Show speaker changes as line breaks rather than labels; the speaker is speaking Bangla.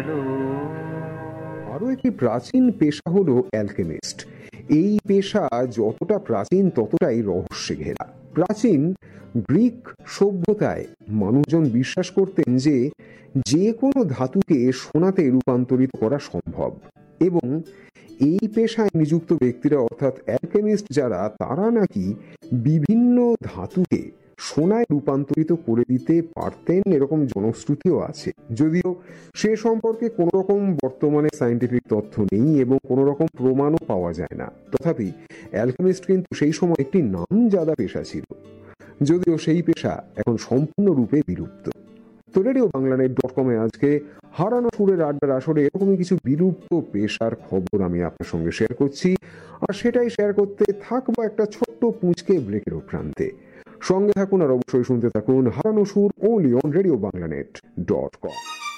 আরো একটি প্রাচীন পেশা হলো অ্যালকেমিস্ট। এই পেশা যতটা প্রাচীন ততটাই রহস্যে ঘেরা। প্রাচীন গ্রিক সভ্যতায় মানুষজন বিশ্বাস করতেন যে যে কোনো ধাতুকে সোনাতে রূপান্তরিত করা সম্ভব, এবং এই পেশায় নিযুক্ত ব্যক্তিরা অর্থাৎ অ্যালকেমিস্ট যারা, তারা নাকি বিভিন্ন ধাতুকে সোনায় রূপান্তরিত করে দিতে পারতেন, এরকম জনশ্রুতিও আছে। যদিও সে সম্পর্কে কোনো রকম বর্তমানে সায়েন্টিফিক তথ্য নেই এবং কোনো রকম প্রমাণও পাওয়া যায় না। তথাপি অ্যালকেমিস্ট কিন্তু সেই সময় একটি নামজাদা পেশা ছিল, যদিও সেই পেশা এখন সম্পূর্ণরূপে বিলুপ্ত। তো রেডিও বাংলানেট.com-এ আজকে হারানো সুরের আড্ডার আসরে এরকমই কিছু বিলুপ্ত পেশার খবর আমি আপনার সঙ্গে শেয়ার করছি, আর সেটাই শেয়ার করতে থাকবো একটা ছোট্ট পুঁচকে ব্রেকের প্রান্তে। সঙ্গে থাকুন আর অবশ্যই শুনতে থাকুন হারানো সুর, only on রেডিও বাংলানেট.com।